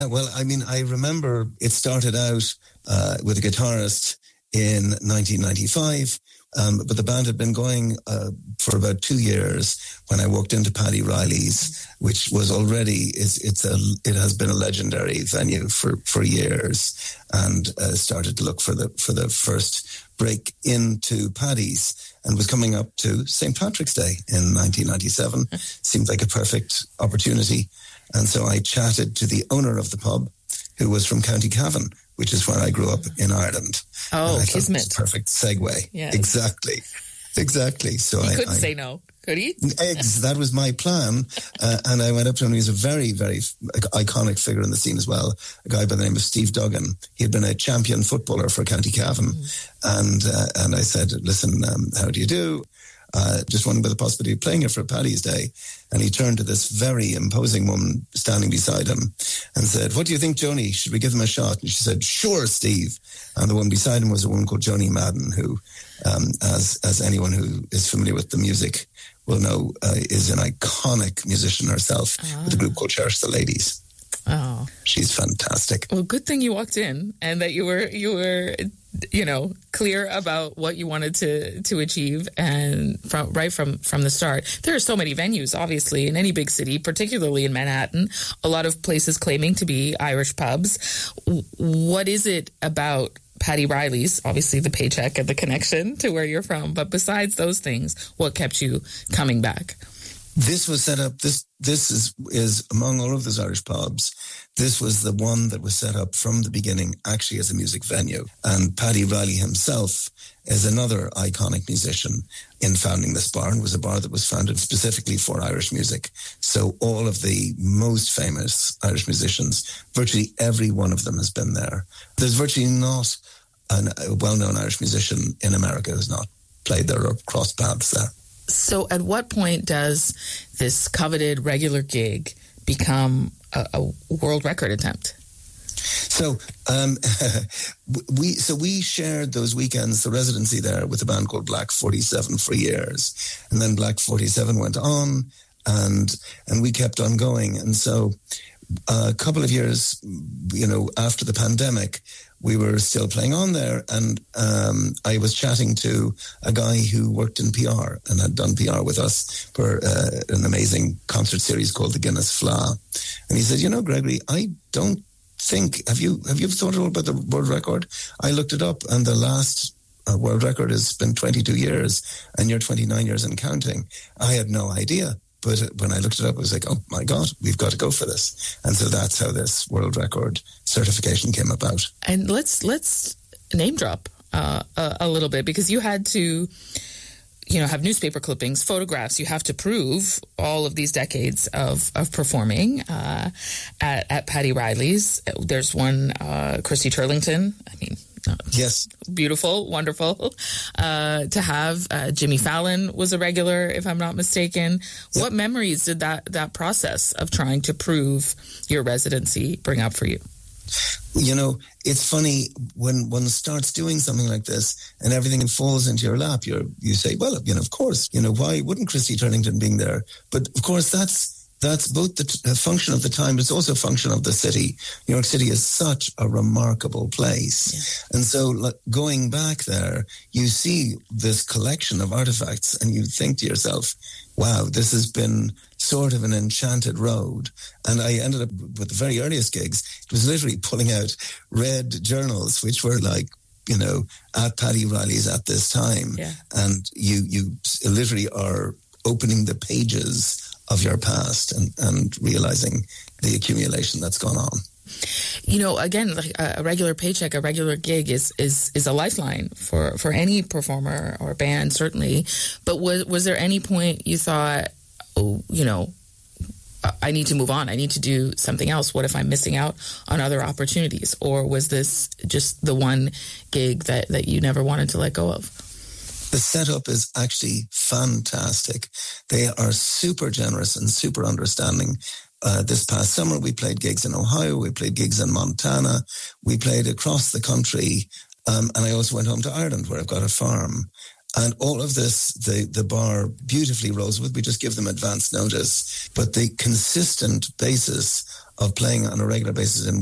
Well, I mean, I remember it started out with a guitarist in 1995, but the band had been going for about 2 years when I walked into Paddy Riley's, which was already, it has been a legendary venue for years, and started to look for the first break into Paddy's, and was coming up to St. Patrick's Day in 1997. Seemed like a perfect opportunity. And so I chatted to the owner of the pub, who was from County Cavan, which is where I grew up in Ireland. Oh, Kismet. Perfect segue. Yes. Exactly. So he couldn't say no, could he? That was my plan. And I went up to him. He was a very, very iconic figure in the scene as well. A guy by the name of Steve Duggan. He had been a champion footballer for County Cavan. And I said, listen, how do you do? Just wondering about the possibility of playing it for Paddy's Day. And he turned to this very imposing woman standing beside him and said, what do you think, Joni? Should we give him a shot? And she said, sure, Steve. And the one beside him was a woman called Joni Madden, who, as anyone who is familiar with the music will know, is an iconic musician herself with a group called Cherish the Ladies. Oh, she's fantastic. Well, good thing you walked in and that you were clear about what you wanted to achieve, and from the start. There are so many venues, obviously, in any big city, particularly in Manhattan. A lot of places claiming to be Irish pubs. What is it about Paddy Riley's? Obviously, the paycheck and the connection to where you're from, but besides those things, what kept you coming back? This was set up, this is among all of those Irish pubs, this was the one that was set up from the beginning actually as a music venue. And Paddy Riley himself is another iconic musician in founding this bar, and it was a bar that was founded specifically for Irish music. So all of the most famous Irish musicians, virtually every one of them has been there. There's virtually not a well-known Irish musician in America who's not played there or crossed paths there. So at what point does this coveted regular gig become a world record attempt? So we shared those weekends, the residency there, with a band called Black 47 for years. And then Black 47 went on and we kept on going. And so a couple of years, after the pandemic, we were still playing on there, and I was chatting to a guy who worked in PR and had done PR with us for an amazing concert series called the Guinness Fleadh. And he said, Gregory, I don't think, have you thought at all about the world record? I looked it up, and the last world record has been 22 years, and you're 29 years and counting. I had no idea. But when I looked it up, I was like, oh, my God, we've got to go for this. And so that's how this world record certification came about. And let's name drop a little bit, because you had to, have newspaper clippings, photographs. You have to prove all of these decades of performing at Paddy Riley's. There's one, Christy Turlington. Yes. Beautiful, wonderful to have. Jimmy Fallon was a regular, if I'm not mistaken. Yep. What memories did that process of trying to prove your residency bring up for you? It's funny when one starts doing something like this and everything falls into your lap. You say, well, of course, why wouldn't Christy Turlington being there? But of course, that's both the function of the time, but it's also a function of the city. New York City is such a remarkable place. Yeah. And so going back there, you see this collection of artifacts and you think to yourself, wow, this has been sort of an enchanted road. And I ended up with the very earliest gigs. It was literally pulling out red journals, which were at Paddy Riley's at this time. Yeah. And you literally are opening the pages of your past and realizing the accumulation that's gone on. Again, like a regular paycheck, a regular gig is a lifeline for any performer or band, certainly. But was there any point you thought, I need to move on, I need to do something else? What if I'm missing out on other opportunities? Or was this just the one gig that you never wanted to let go of? The setup is actually fantastic. They are super generous and super understanding. This past summer, we played gigs in Ohio. We played gigs in Montana. We played across the country. And I also went home to Ireland, where I've got a farm. And all of this, the bar beautifully rolls with. We just give them advance notice. But the consistent basis of playing on a regular basis in